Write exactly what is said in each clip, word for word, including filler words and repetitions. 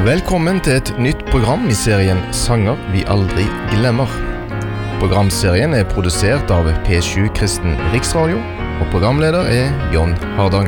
Velkommen til et nytt program i serien Sanger vi aldri glemmer. Programserien er produsert av P sju Kristen Riksradio, og programleder er John Hardang.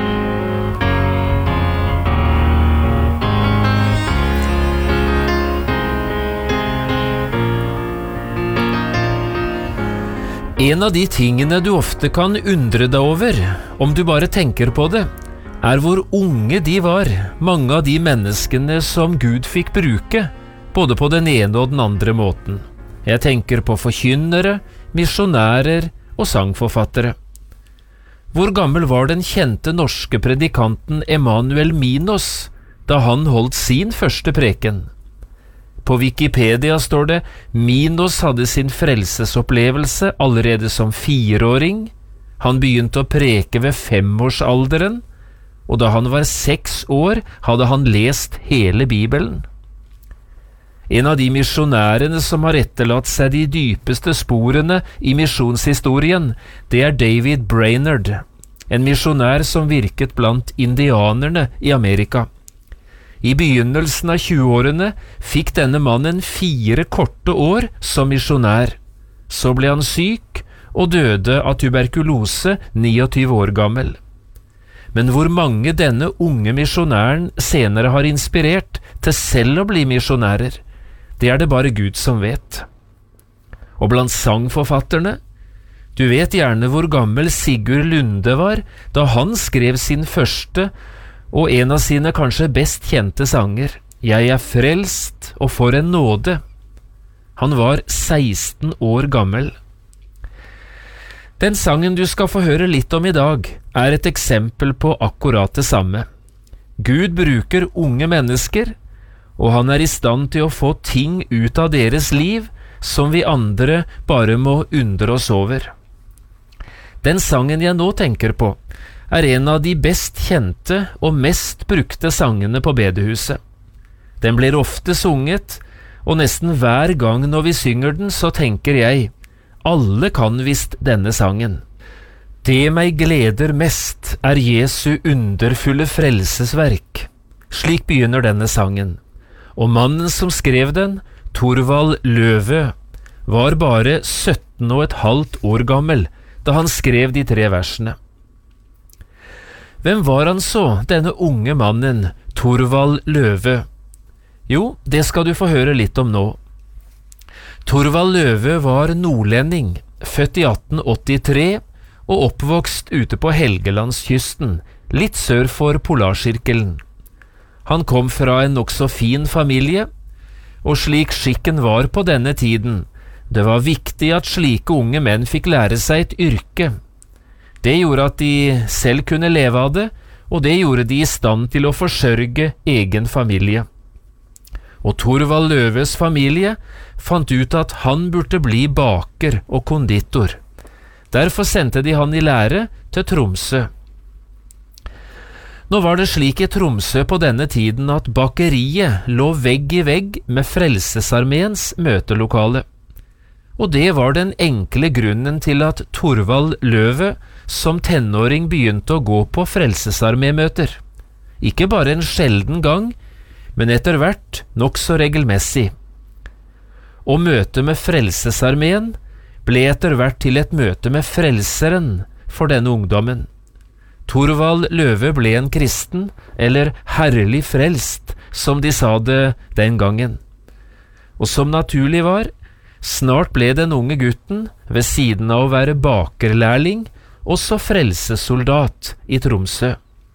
En av de tingene du ofte kan undre deg over, om du bare tenker på det, er hvor unge de var, mange av de menneskene som Gud fikk bruke, både på den ene og den andre måten. Jeg tenker på forkynnere, misjonærer og sangforfattere. Hvor gammel var den kjente norske predikanten Emanuel Minos da han holdt sin første preken? På Wikipedia står det: Minos hadde sin frelsesopplevelse allerede som fireåring. Han begynte å preke ved femårsalderen, og da han var seks år hadde han lest hele Bibelen. En av de misjonærene som har etterlatt seg de dypeste sporene i misjonshistorien, det er David Brainerd, en misjonær som virket blant indianerne i Amerika. I begynnelsen av tjueårene fikk denne mannen fire korte år som misjonær. Så ble han syk og døde av tuberkulose niogtyve år gammel. Men hvor mange denne unge misjonæren senere har inspirert til selv å bli misjonærer, det er det bare Gud som vet. Og blant sangforfatterne, du vet gjerne hvor gammel Sigurd Lunde var da han skrev sin første og en av sine kanskje best kjente sanger, Jeg er frelst og for en nåde. Han var seksten år gammel. Den sangen du skal få høre litt om i dag, er et eksempel på akkurat det samme. Gud bruker unge mennesker, og han er i stand til å få ting ut av deres liv som vi andre bare må undre oss over. Den sangen jeg nå tenker på, er en av de best kjente og mest brukte sangene på bedehuset. Den blir ofte sunget, og nesten hver gang når vi synger den, så tenker jeg, alle kan visst denne sangen. Det meg gleder mest er Jesu underfulle frelsesverk. Slik begynner denne sangen. Og mannen som skrev den, Torvald Løve, var bare sytten og et halvt år gammel da han skrev de tre versene. Hvem var han så, denne unge mannen, Torvald Løve? Jo, det skal du få høre litt om nå. Torvald Løve var nordlending, født i atten åttitre og oppvokst ute på Helgelandskysten, litt sør for Polarsirkelen. Han kom fra en nokså fin familie, og slik skikken var på denne tiden, det var viktig at slike unge menn fikk lære seg et yrke. Det gjorde at de selv kunne leve av det, og det gjorde de i stand til å forsørge egen familie. Og Torvald Løves familie fant ut at han burde bli baker og konditor. Derfor sendte de han i lære til Tromsø. Nå var det slik i Tromsø på denne tiden at bakeriet lå vegg i vegg med Frelsesarmeens møtelokale. Og det var den enkle grunnen til at Torvald Løve som tenåring begynte å gå på Frelsesarmé-møter. Ikke bare en sjelden gang, men etter hvert nok så regelmessig. Og møtet med Frelsesarmeen ble etter hvert til et møte med Frelseren for denne ungdommen. Torvald Løve ble en kristen, eller herlig frelst, som de sa det den gangen. Og som naturlig var, snart ble den unge gutten, ved siden av å være bakerlærling, også frelsessoldat i Tromsø.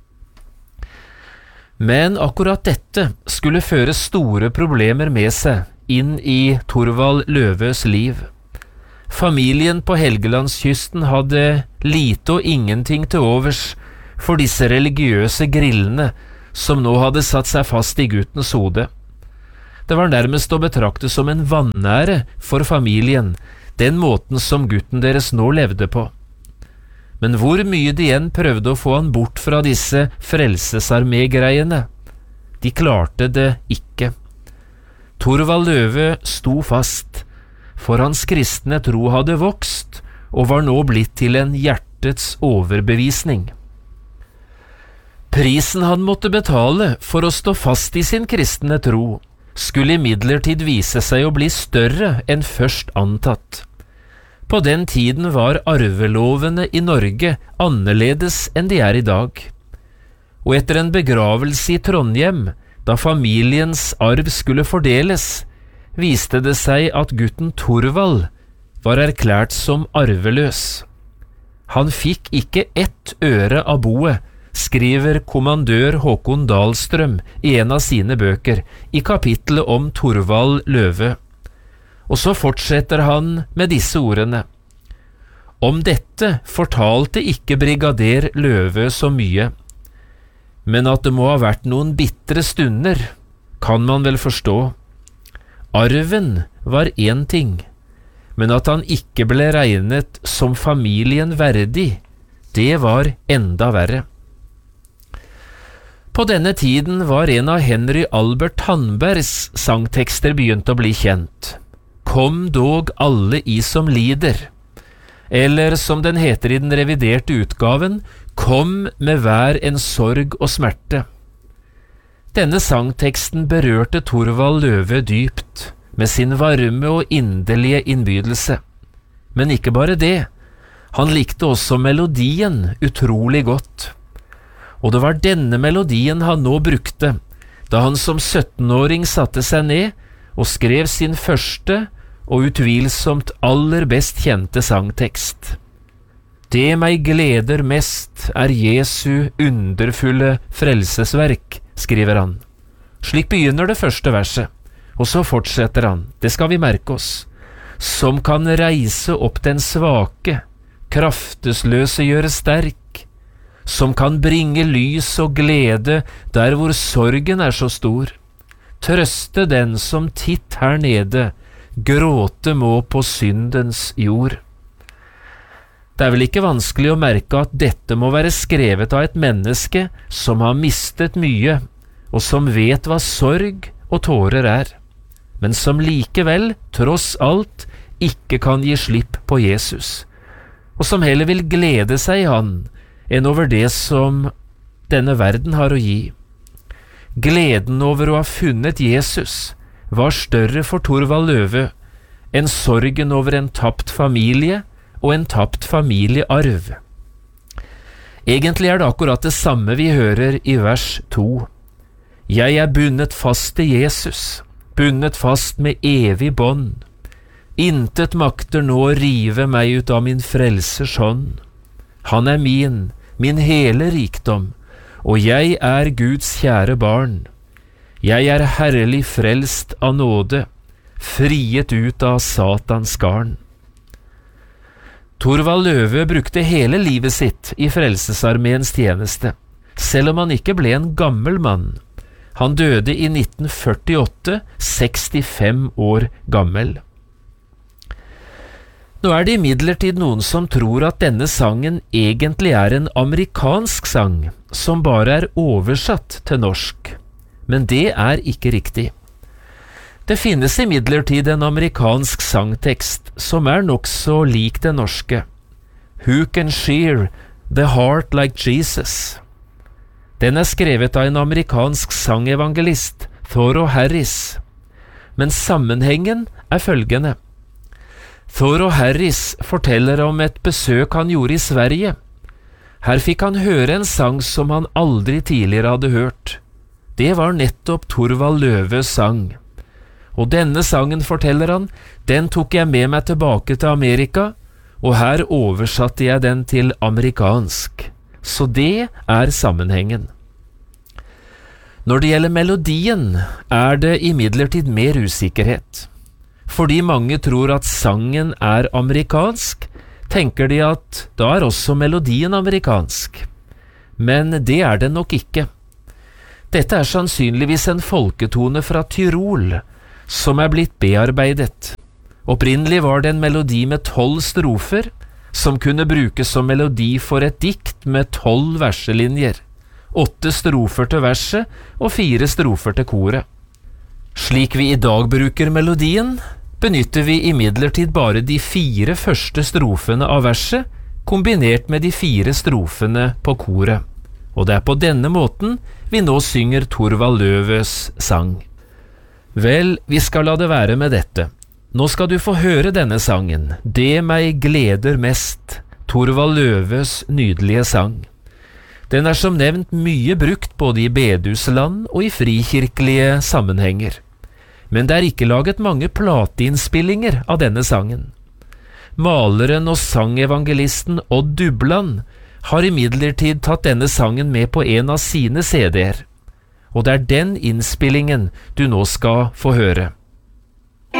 Men akkurat dette skulle føre store problemer med seg inn i Torvald Løves liv. Familien på Helgelandskysten hadde lite og ingenting til overs for disse religiøse grillene som nå hadde satt seg fast i guttens hode. Det var nærmest å betrakte som en vanære for familien, den måten som gutten deres nå levde på. Men hvor mye de igjen prøvde å få han bort fra disse frelsesarmé-greiene? De klarte det ikke. Torvald Løve sto fast, for hans kristne tro hadde vokst og var nå blitt til en hjertets overbevisning. Prisen han måtte betale for å stå fast i sin kristne tro, skulle imidlertid vise seg å bli større enn først antatt. På den tiden var arvelovene i Norge annerledes enn de er i dag. Og etter en begravelse i Trondheim, da familiens arv skulle fordeles, viste det seg at gutten Torvald var erklært som arveløs. Han fikk ikke ett øre av boet, skriver kommandør Håkon Dahlstrøm i en av sine bøker, i kapittelet om Torvald Løve. Og så fortsetter han med disse ordene. Om dette fortalte ikke brigader Løve så mye, men at det må ha vært noen bitre stunder, kan man vel forstå. Arven var én ting, men at han ikke ble regnet som familien verdig, det var enda verre. På denne tiden var en av Henry Albert Tandbergs sangtekster begynt å bli kjent. Kom dog alle i som lider. Eller som den heter i den reviderte utgaven, kom med hver en sorg og smerte. Denne sangteksten berørte Torvald Løve dypt, med sin varme og inderlige innbydelse. Men ikke bare det, han likte også melodien utrolig godt. Og det var denne melodien han nå brukte, da han som syttenåring satte seg ned og skrev sin første og utvilsomt aller best kjente sangtekst. Det meg gleder mest er Jesu underfulle frelsesverk, skriver han. Slik begynner det første verset, og så fortsetter han, det skal vi merke oss, som kan reise opp den svake, kraftesløse gjøre sterk, som kan bringe lys og glede der hvor sorgen er så stor, trøste den som titt her nede, gråte må på syndens jord. Det er vel ikke vanskelig å merke at dette må være skrevet av et menneske som har mistet mye, og som vet hva sorg og tårer er, men som likevel, tross alt, ikke kan gi slipp på Jesus, og som heller vil glede seg i han, enn over det som denne verden har å gi. Gleden over å ha funnet Jesus var større for Torvald Løve enn sorgen over en tapt familie og en tapt familiearv. Egentlig er det akkurat det samme vi hører i vers to. Jeg er bundet fast til Jesus, bundet fast med evig bånd. Intet makter nå å rive meg ut av min frelsers hånd. Han er min, min hele rikdom, og jeg er Guds kjære barn. Jeg er herlig frelst av nåde, friet ut av Satans garn. Torvald Løve brukte hele livet sitt i Frelsesarmeens tjeneste, selv om han ikke ble en gammel mann. Han døde i nitten førtiåtte, sekstifem år gammel. Nå er det imidlertid noen som tror at denne sangen egentlig er en amerikansk sang, som bare er oversatt til norsk. Men det er ikke riktig. Det finnes imidlertid en amerikansk sangtekst som er nokså lik den norske. Who can shear the heart like Jesus? Den er skrevet av en amerikansk sangevangelist, Thoreau Harris. Men sammenhengen er følgende. Thoreau Harris forteller om et besøk han gjorde i Sverige. Her fikk han høre en sang som han aldri tidligere hadde hørt. Det var nettopp Torvald Løves sang. Og denne sangen, forteller han, den tok jeg med meg tilbake til Amerika, og her oversatte jeg den til amerikansk. Så det er sammenhengen. Når det gjelder melodien, er det imidlertid mer usikkerhet. Fordi mange tror at sangen er amerikansk, tenker de at da er også melodien amerikansk. Men det er det nok ikke. Dette er sannsynligvis en folketone fra Tyrol, som er blitt bearbeidet. Opprinnelig var det en melodi med tolv strofer, som kunne brukes som melodi for et dikt med tolv verselinjer, åtte strofer til verset og fire strofer til koret. Slik vi i dag bruker melodien, benytter vi imidlertid bare de fire første strofene av verset, kombinert med de fire strofene på koret. og det er på denne måten vi nå synger Torvald Løves sang. Vel, vi skal la det være med dette. Nå skal du få høre denne sangen, Det meg gleder mest, Torvald Løves nydelige sang. Den er som nevnt mye brukt både i bedehusland og i frikirkelige sammenhenger. Men det er ikke laget mange plateinnspillinger av denne sangen. Maleren og sangevangelisten Odd Dubland har imidlertid tatt denne sangen med på en av sine C D-er, og det er den innspillingen du nå skal få høre.